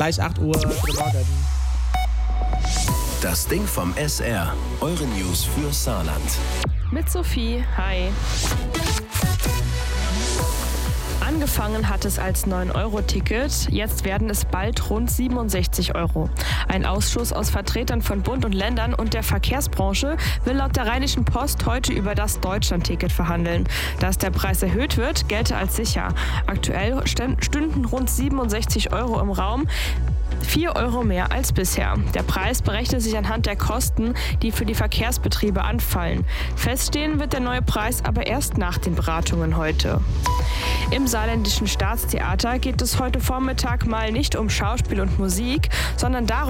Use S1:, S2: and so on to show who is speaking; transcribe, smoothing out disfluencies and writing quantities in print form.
S1: gleich 8 Uhr. Guten Morgen.
S2: Das Ding vom SR. Eure News für Saarland.
S3: Mit Sophie, hi. Angefangen hat es als 9-Euro-Ticket, jetzt werden es bald rund 67 Euro. Ein Ausschuss aus Vertretern von Bund und Ländern und der Verkehrsbranche will laut der Rheinischen Post heute über das Deutschland-Ticket verhandeln. Dass der Preis erhöht wird, gelte als sicher. Aktuell stünden rund 67 Euro im Raum. 4 Euro mehr als bisher. Der Preis berechnet sich anhand der Kosten, die für die Verkehrsbetriebe anfallen. Feststehen wird der neue Preis aber erst nach den Beratungen heute. Im Saarländischen Staatstheater geht es heute Vormittag mal nicht um Schauspiel und Musik, sondern darum,